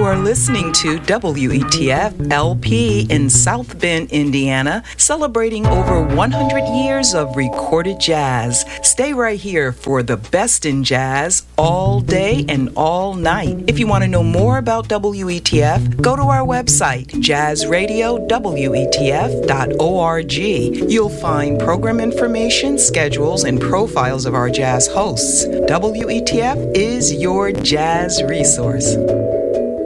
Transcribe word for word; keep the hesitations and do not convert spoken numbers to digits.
are listening to W E T F L P in South Bend, Indiana, celebrating over one hundred years of recorded jazz. Stay right here for the best in jazz all day and all night. If you want to know more about W E T F, go to our website, jazz radio w e t f dot org. You'll find program information, schedules, and profiles of our jazz hosts. W E T F is your jazz resource.